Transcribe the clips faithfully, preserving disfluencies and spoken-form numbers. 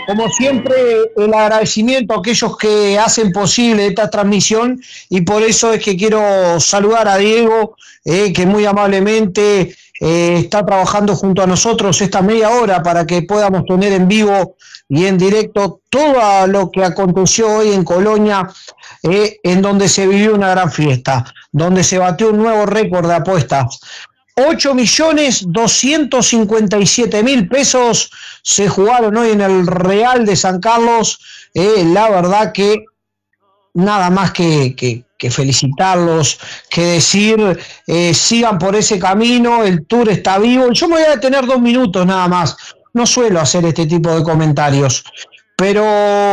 Como siempre, el agradecimiento a aquellos que hacen posible esta transmisión y por eso es que quiero saludar a Diego, eh, que muy amablemente eh, está trabajando junto a nosotros esta media hora para que podamos tener en vivo y en directo todo lo que aconteció hoy en Colonia, eh, en donde se vivió una gran fiesta, donde se batió un nuevo récord de apuestas. ocho millones doscientos cincuenta y siete mil pesos se jugaron hoy en el Real de San Carlos. Eh, la verdad que nada más que, que, que felicitarlos, que decir, eh, sigan por ese camino, el Tour está vivo. Yo me voy a detener dos minutos nada más. No suelo hacer este tipo de comentarios. Pero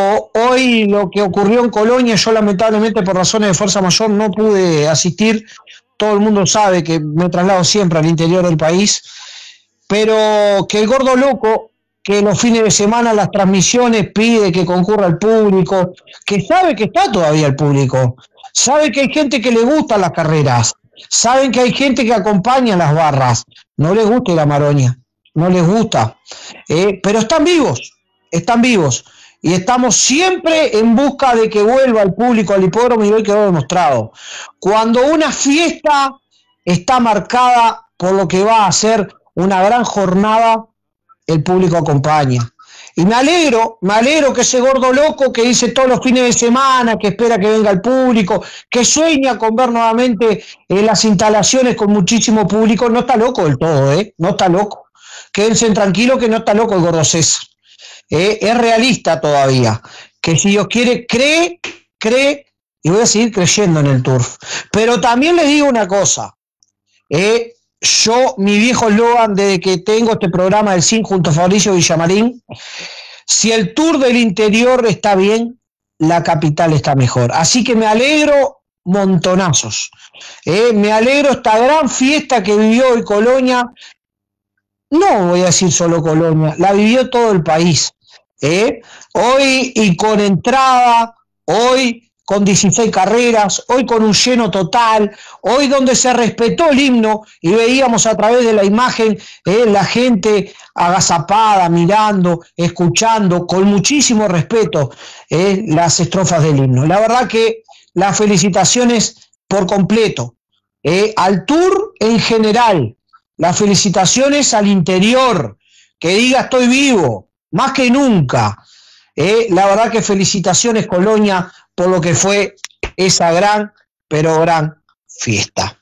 hoy lo que ocurrió en Colonia, yo lamentablemente por razones de fuerza mayor no pude asistir. Todo el mundo sabe que me traslado siempre al interior del país, pero que el gordo loco, que los fines de semana las transmisiones pide que concurra el público, que sabe que está todavía el público, sabe que hay gente que le gustan las carreras, saben que hay gente que acompaña las barras, no les gusta la Maroña, no les gusta, eh, pero están vivos, están vivos. Y estamos siempre en busca de que vuelva el público al hipódromo y hoy quedó demostrado. Cuando una fiesta está marcada por lo que va a ser una gran jornada, el público acompaña. Y me alegro, me alegro que ese gordo loco que dice todos los fines de semana, que espera que venga el público, que sueña con ver nuevamente eh, las instalaciones con muchísimo público, no está loco del todo, ¿eh? No está loco. Quédense tranquilos que no está loco el gordo César. Eh, es realista todavía, que si Dios quiere, cree, cree, y voy a seguir creyendo en el Turf. Pero también les digo una cosa, eh, yo, mi viejo eslogan desde que tengo este programa del C I N junto a Fabricio Villamarín, si el Tour del interior está bien, la capital está mejor. Así que me alegro montonazos, eh, me alegro esta gran fiesta que vivió hoy Colonia. No voy a decir solo Colonia, la vivió todo el país. ¿Eh? Hoy y con entrada, hoy con dieciséis carreras, hoy con un lleno total, hoy donde se respetó el himno y veíamos a través de la imagen eh, la gente agazapada, mirando, escuchando con muchísimo respeto eh, las estrofas del himno. La verdad que las felicitaciones por completo, eh, al Tour en general, las felicitaciones al interior, que diga estoy vivo, más que nunca. Eh, la verdad que felicitaciones Colonia por lo que fue esa gran, pero gran fiesta.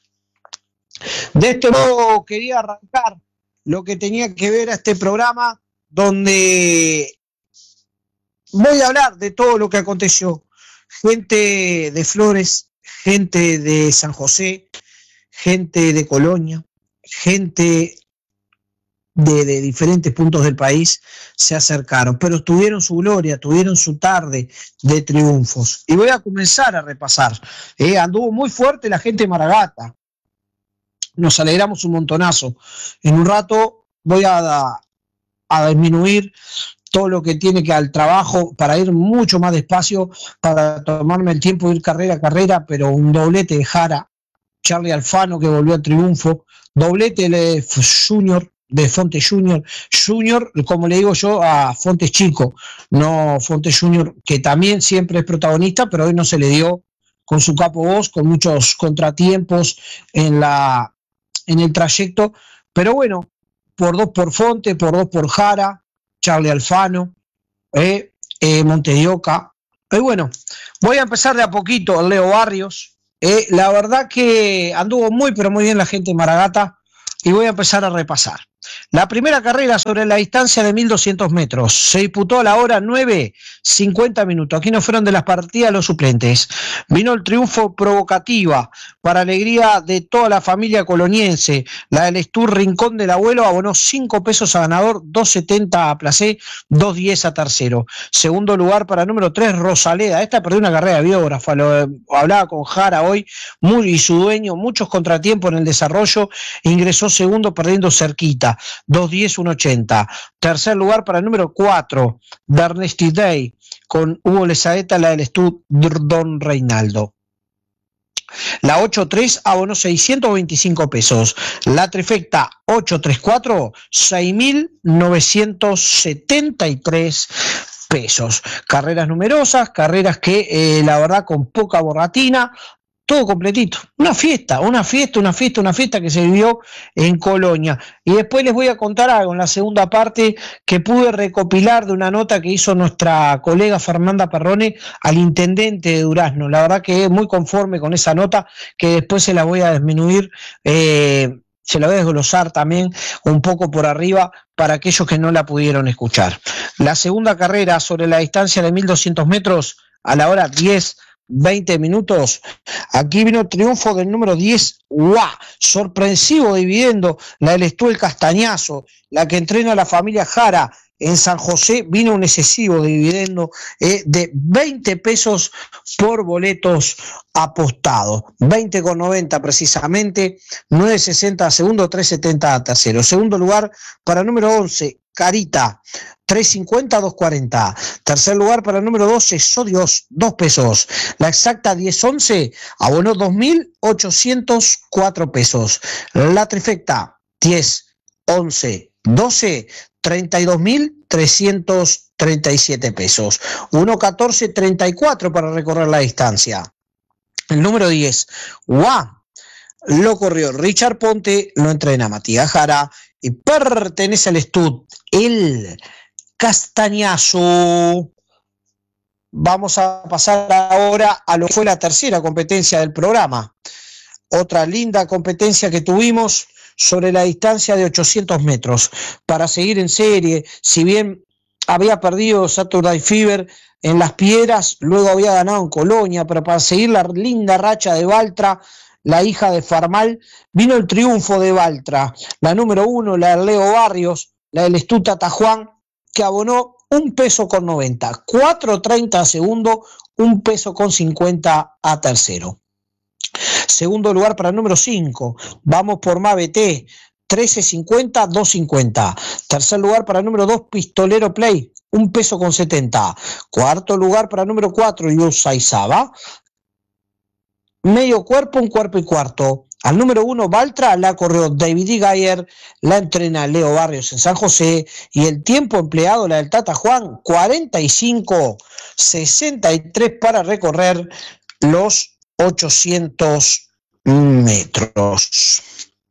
De este modo quería arrancar lo que tenía que ver a este programa, donde voy a hablar de todo lo que aconteció. Gente de Flores, gente de San José, gente de Colonia, gente De, de diferentes puntos del país se acercaron, pero tuvieron su gloria, tuvieron su tarde de triunfos. Y voy a comenzar a repasar. Eh, anduvo muy fuerte la gente de Maragata. Nos alegramos un montonazo. En un rato voy a, a disminuir todo lo que tiene que al trabajo para ir mucho más despacio, para tomarme el tiempo de ir carrera a carrera, pero un doblete de Jara, Charlie Alfano que volvió al triunfo, doblete de Junior, de Fonte Junior, Junior, como le digo yo a Fontes Chico, no Fonte Junior, que también siempre es protagonista, pero hoy no se le dio con su capo voz, con muchos contratiempos en la en el trayecto, pero bueno, por dos por Fonte, por dos por Jara, Charlie Alfano, eh, eh, Montedioca, y eh, bueno, voy a empezar de a poquito, Leo Barrios, eh, la verdad que anduvo muy pero muy bien la gente de Maragata, y voy a empezar a repasar. La primera carrera sobre la distancia de mil doscientos metros se disputó a la hora nueve cincuenta minutos. Aquí no fueron de las partidas los suplentes. Vino el triunfo Provocativa para alegría de toda la familia coloniense. La del Estur Rincón del Abuelo abonó cinco pesos a ganador, dos setenta a Placé, dos diez a tercero. Segundo lugar para número tres, Rosaleda. Esta perdió una carrera de biógrafa, lo hablaba con Jara hoy, muy, y su dueño, muchos contratiempos en el desarrollo, ingresó segundo perdiendo cerquita, dos diez, uno ochenta. Tercer lugar para el número cuatro, Bernesti Day, con Hugo Lezaeta, la del Estud Don Reinaldo. La ocho tres abonó seiscientos veinticinco pesos. La trifecta ocho treinta y cuatro, seis mil novecientos setenta y tres pesos. Carreras numerosas, carreras que eh, la verdad con poca borratina, todo completito. Una fiesta, una fiesta, una fiesta, una fiesta que se vivió en Colonia. Y después les voy a contar algo en la segunda parte que pude recopilar de una nota que hizo nuestra colega Fernanda Perrone al intendente de Durazno. La verdad que es muy conforme con esa nota que después se la voy a disminuir, eh, se la voy a desglosar también un poco por arriba para aquellos que no la pudieron escuchar. La segunda carrera sobre la distancia de mil doscientos metros a la hora diez, veinte minutos. Aquí vino el triunfo del número diez, ¡guau! Sorpresivo dividendo, la del Estuel Castañazo, la que entrena a la familia Jara en San José, vino un excesivo dividendo eh, de veinte pesos por boletos apostados, veinte con noventa precisamente, nueve sesenta segundo, tres setenta tercero. Segundo lugar para el número once, Carita, tres cincuenta, dos cuarenta. Tercer lugar para el número doce, Sodios, dos pesos. La exacta diez once abonó dos mil ochocientos cuatro pesos. La trifecta diez, once, doce, treinta y dos mil trescientos treinta y siete pesos. uno catorce treinta y cuatro para recorrer la distancia. El número diez, ¡guau! Lo corrió Richard Ponte, lo entrena Matías Jara y pertenece al Stud, el Castañazo. Vamos a pasar ahora a lo que fue la tercera competencia del programa. Otra linda competencia que tuvimos sobre la distancia de ochocientos metros. Para seguir en serie, si bien había perdido Saturday Fever en Las Piedras, luego había ganado en Colonia, pero para seguir la linda racha de Baltra, la hija de Farmal, vino el triunfo de Baltra, la número uno, la de Leo Barrios, la del Stud Tatajuan, que abonó un peso con noventa, cuatro treinta a segundo, un peso con cincuenta a tercero. Segundo lugar para el número cinco, vamos por Mabete, trece cincuenta, dos cincuenta. Tercer lugar para el número dos, Pistolero Play, un peso con setenta. Cuarto lugar para el número cuatro, Yusaizaba, medio cuerpo, un cuerpo y cuarto. Al número uno, Baltra, la corrió David E. Geyer, la entrena Leo Barrios en San José, y el tiempo empleado, la del Tata Juan, cuarenta y cinco sesenta y tres para recorrer los ochocientos metros.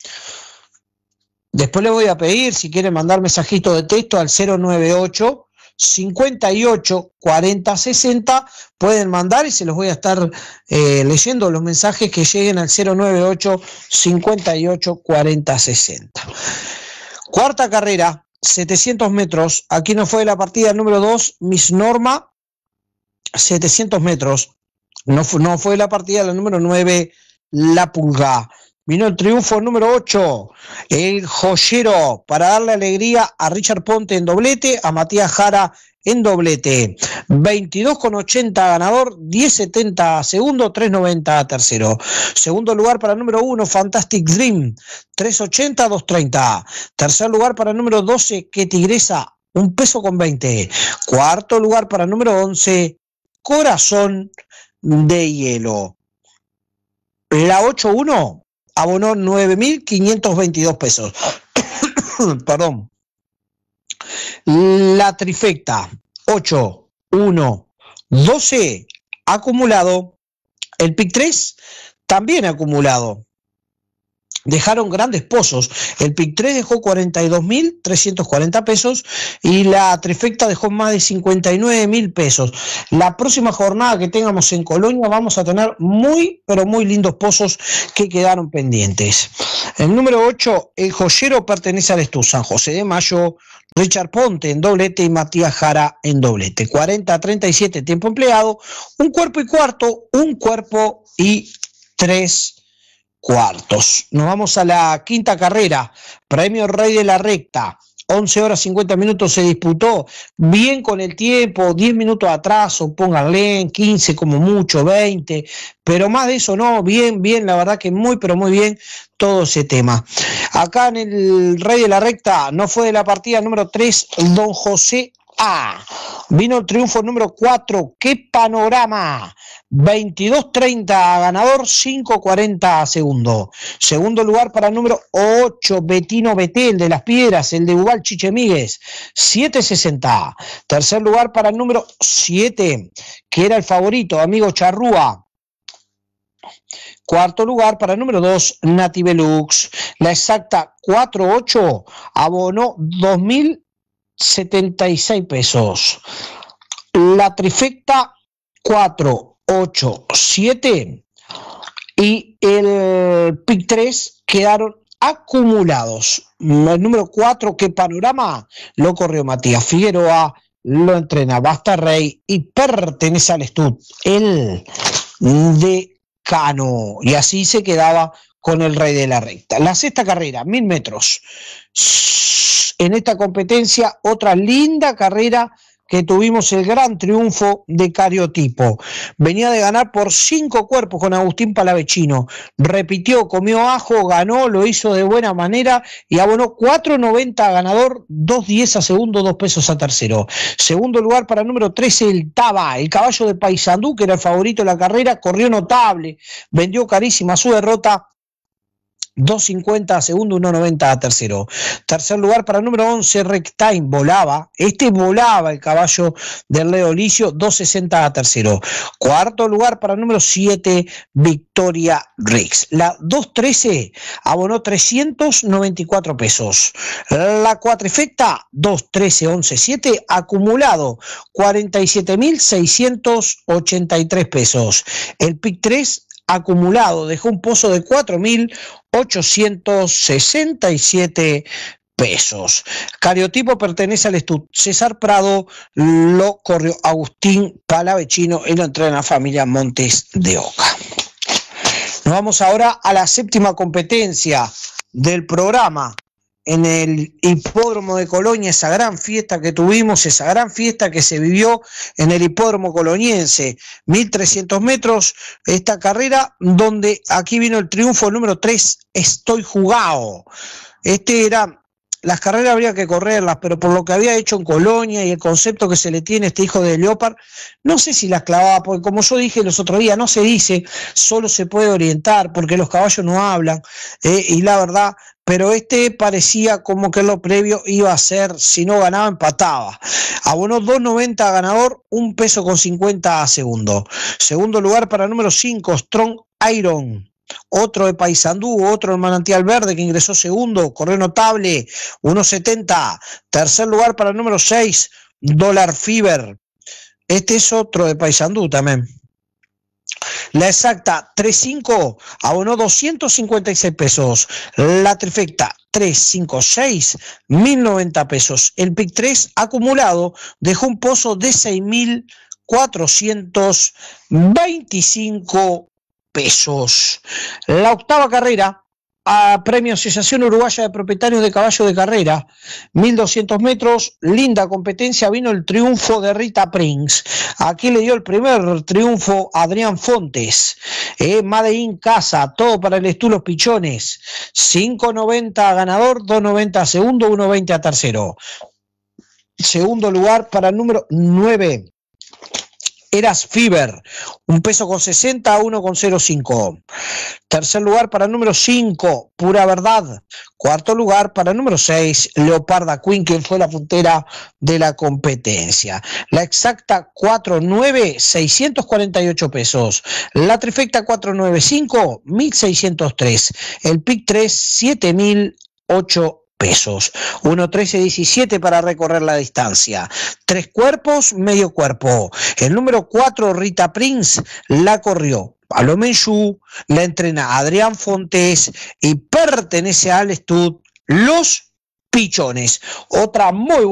Después les voy a pedir, si quieren mandar mensajito de texto al cero noventa y ocho, cincuenta y ocho, cuarenta, sesenta, pueden mandar y se los voy a estar eh, leyendo los mensajes que lleguen al cero noventa y ocho, cincuenta y ocho, cuarenta, sesenta. Cuarta carrera, setecientos metros, aquí nos fue la partida número dos, Miss Norma, setecientos metros, no fue, no fue la partida la número nueve, La Pulga. Vino el triunfo número ocho, el Joyero, para darle alegría a Richard Ponte en doblete, a Matías Jara en doblete. veintidós con ochenta ganador, diez setenta segundo, tres noventa tercero. Segundo lugar para el número uno, Fantastic Dream, tres ochenta, dos treinta. Tercer lugar para el número doce, Que Tigresa, un peso con veinte. Cuarto lugar para el número once, Corazón de Hielo. La ocho uno abonó nueve mil quinientos veintidós pesos. Perdón. La trifecta ocho, uno, doce acumulado. El P I C tres también acumulado. Dejaron grandes pozos. El P I C tres dejó cuarenta y dos mil trescientos cuarenta pesos y la trifecta dejó más de cincuenta y nueve mil pesos. La próxima jornada que tengamos en Colonia vamos a tener muy, pero muy lindos pozos que quedaron pendientes. El número ocho, el Joyero, pertenece al Stud San José de Mayo, Richard Ponte en doblete y Matías Jara en doblete. cuarenta a treinta y siete tiempo empleado, un cuerpo y cuarto, un cuerpo y tres cuartos. Nos vamos a la quinta carrera, Premio Rey de la Recta. once horas cincuenta minutos se disputó, bien con el tiempo, diez minutos atrás, o pónganle quince como mucho, veinte, pero más de eso no, bien, bien, la verdad que muy, pero muy bien todo ese tema. Acá en el Rey de la Recta no fue de la partida número tres, Don José A. Vino el triunfo número cuatro, qué panorama. veintidós treinta ganador, cinco cuarenta segundo. Segundo lugar para el número ocho, Betino Betel de Las Piedras, el de Ubal Chichemíguez, siete sesenta. Tercer lugar para el número siete, que era el favorito, Amigo Charrúa. Cuarto lugar para el número dos, Nati Belux. La exacta cuatro ocho abonó dos mil setenta y seis pesos. La trifecta cuatro ocho siete y el pick tres quedaron acumulados. El número cuatro, qué panorama, lo corrió Matías Figueroa, lo entrena Basta Rey y pertenece al Stud, el de Cano, y así se quedaba con el rey de la recta. La sexta carrera, mil metros. En esta competencia, otra linda carrera que tuvimos, el gran triunfo de Cariotipo. Venía de ganar por cinco cuerpos con Agustín Palavecino. Repitió, comió ajo, ganó, lo hizo de buena manera y abonó cuatro noventa a ganador, dos diez a segundo, dos pesos a tercero. Segundo lugar para el número trece, el Taba, el caballo de Paysandú, que era el favorito de la carrera, corrió notable, vendió carísima su derrota. dos cincuenta a segundo, uno noventa a tercero. Tercer lugar para el número once, Rectime, volaba. Este volaba el caballo del Leo Licio, dos sesenta a tercero. Cuarto lugar para el número siete, Victoria Rix. La dos trece abonó trescientos noventa y cuatro pesos. La cuatrifecta, dos trece once siete, acumulado cuarenta y siete mil seiscientos ochenta y tres pesos. El pick tres acumulado dejó un pozo de cuatro mil ochocientos sesenta y siete pesos. Cariotipo pertenece al Stud. César Prado lo corrió Agustín Palavecino y lo entrena la familia Montes de Oca. Nos vamos ahora a la séptima competencia del programa. En el hipódromo de Colonia, esa gran fiesta que tuvimos, esa gran fiesta que se vivió en el hipódromo coloniense, mil trescientos metros, esta carrera donde aquí vino el triunfo número tres, Estoy Jugado. Este era, las carreras habría que correrlas, pero por lo que había hecho en Colonia y el concepto que se le tiene a este hijo de Leopard, no sé si las clavaba, porque como yo dije los otros días, no se dice, solo se puede orientar, porque los caballos no hablan, eh, y la verdad, pero este parecía como que lo previo iba a ser, si no ganaba, empataba. Abonó dos noventa a ganador, un peso con cincuenta a segundo. Segundo lugar para el número cinco, Strong Iron. Otro de Paysandú, otro del Manantial Verde que ingresó segundo, corrió notable, uno setenta. Tercer lugar para el número seis, Dollar Fever. Este es otro de Paysandú también. La exacta tres cinco abonó doscientos cincuenta y seis pesos. La trifecta tres cinco seis, mil noventa pesos. El pick tres acumulado dejó un pozo de seis mil cuatrocientos veinticinco pesos. La octava carrera, a Premio Asociación Uruguaya de Propietarios de Caballos de Carrera, mil doscientos metros, linda competencia, vino el triunfo de Rita Prince. Aquí le dio el primer triunfo a Adrián Fontes. Eh, Made in Casa, todo para el Stud Los Pichones. cinco noventa a ganador, dos noventa a segundo, uno veinte a tercero. Segundo lugar para el número nueve. Eras Fever, un peso con sesenta a uno con cero cinco. Tercer lugar para el número cinco, Pura Verdad. Cuarto lugar para el número seis, Leoparda Queen, quien fue la puntera de la competencia. La exacta cuatro nueve, seiscientos cuarenta y ocho pesos. La trifecta cuatro nueve cinco, mil seiscientos tres. El pick tres, siete mil ocho pesos. uno trece diecisiete para recorrer la distancia. Tres cuerpos, medio cuerpo. El número cuatro, Rita Prince, la corrió Pablo Menchú, la entrena Adrián Fontes y pertenece al Stud Los Pichones. Otra muy